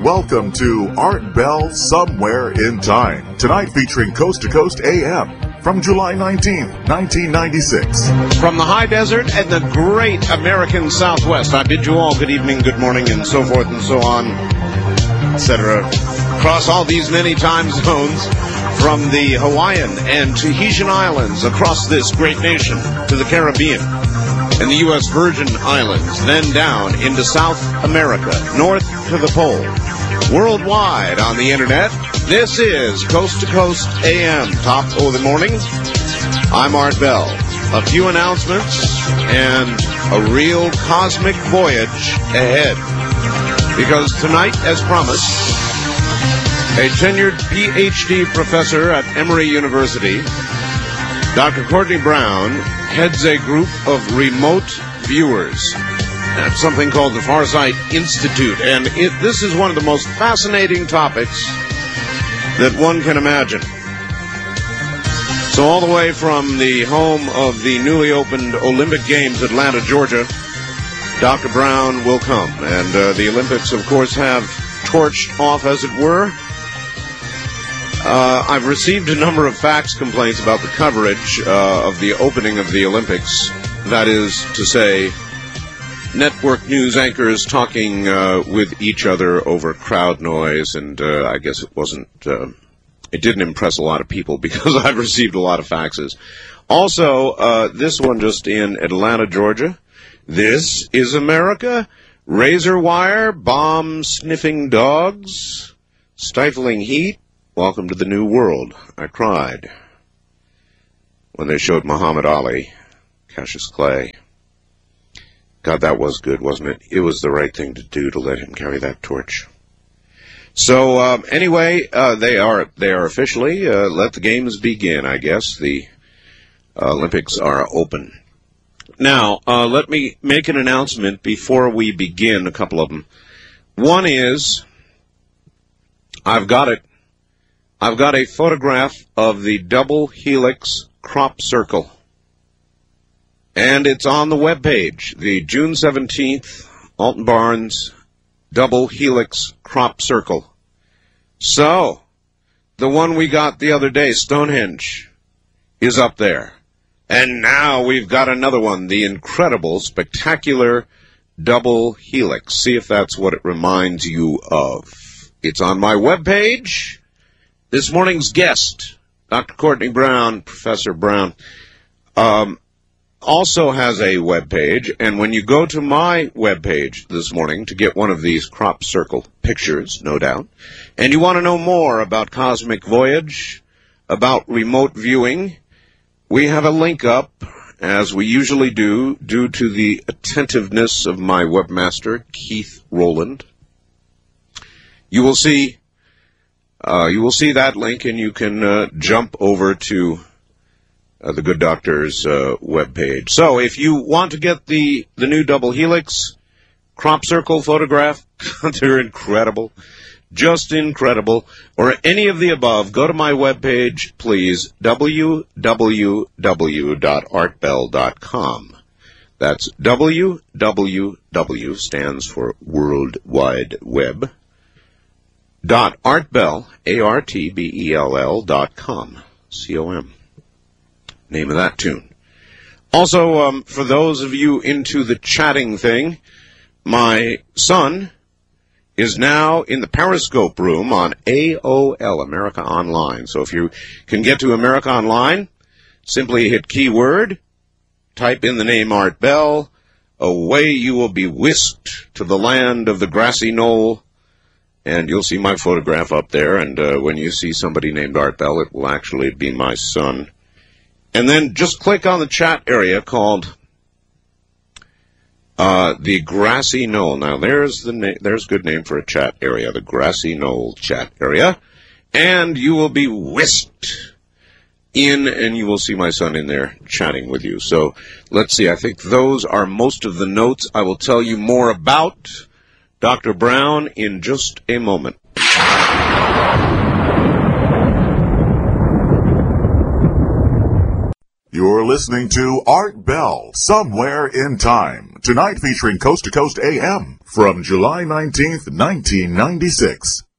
Welcome to Art Bell Somewhere in Time. Tonight featuring Coast to Coast AM from July 19th, 1996. From the high desert and the great American Southwest, I bid you all good evening, good morning, and so forth and so on, etc. Across all these many time zones, from the Hawaiian and Tahitian Islands, across this great nation, to the Caribbean and the U.S. Virgin Islands, then down into South America, north to the pole. Worldwide on the internet, this is Coast to Coast AM, top of the morning. I'm Art Bell. A few announcements and a real cosmic voyage ahead. Because tonight, as promised, a tenured PhD professor at Emory University, Dr. Courtney Brown, heads a group of remote viewers at something called the Farsight Institute. And this is one of the most fascinating topics that one can imagine. So all the way from the home of the newly opened Olympic Games, Atlanta, Georgia, Dr. Brown will come. And the Olympics, of course, have torched off, as it were. I've received a number of fax complaints about the coverage of the opening of the Olympics. That is to say, network news anchors talking with each other over crowd noise, and I guess it didn't impress a lot of people because I've received a lot of faxes. Also, this one just in Atlanta, Georgia. This is America. Razor wire, bomb-sniffing dogs, stifling heat. Welcome to the new world. I cried when they showed Muhammad Ali, Cassius Clay. God, that was good, wasn't it? It was the right thing to do to let him carry that torch. So, anyway, they are officially, let the games begin, I guess. The Olympics are open. Now, let me make an announcement before we begin, a couple of them. One is, I've got a photograph of the double helix crop circle. And it's on the webpage, the June 17th Alton Barnes double helix crop circle. So, the one we got the other day, Stonehenge, is up there. And now we've got another one, the incredible, spectacular double helix. See if that's what it reminds you of. It's on my webpage. This morning's guest, Dr. Courtney Brown, Professor Brown, also has a webpage, and when you go to my webpage this morning to get one of these crop circle pictures, no doubt, and you want to know more about Cosmic Voyage, about remote viewing, we have a link up, as we usually do, due to the attentiveness of my webmaster, Keith Rowland. You will see that link, and you can jump over to the Good Doctor's webpage. So if you want to get the new double helix crop circle photograph, they're incredible, just incredible, or any of the above, go to my webpage, please, www.artbell.com. That's www, stands for World Wide Web, .artbell, ARTBELL.com, C-O-M. Name of that tune. Also, for those of you into the chatting thing, my son is now in the Periscope room on AOL, America Online. So if you can get to America Online, simply hit keyword, type in the name Art Bell, away you will be whisked to the land of the grassy knoll, and you'll see my photograph up there, and when you see somebody named Art Bell, it will actually be my son. And then just click on the chat area called the Grassy Knoll. Now, there's a good name for a chat area, the Grassy Knoll chat area. And you will be whisked in, and you will see my son in there chatting with you. So, let's see. I think those are most of the notes. I will tell you more about Dr. Brown in just a moment. You're listening to Art Bell, Somewhere in Time. Tonight featuring Coast to Coast AM from July 19th, 1996.